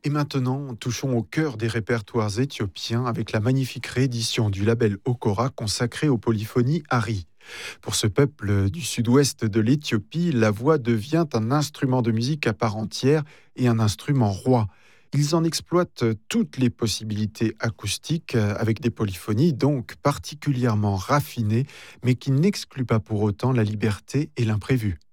Et maintenant, touchons au cœur des répertoires éthiopiens avec la magnifique réédition du label Okora consacrée aux polyphonies Ari. Pour ce peuple du sud-ouest de l'Éthiopie, la voix devient un instrument de musique à part entière et un instrument roi. Ils en exploitent toutes les possibilités acoustiques avec des polyphonies donc particulièrement raffinées, mais qui n'excluent pas pour autant la liberté et l'imprévu.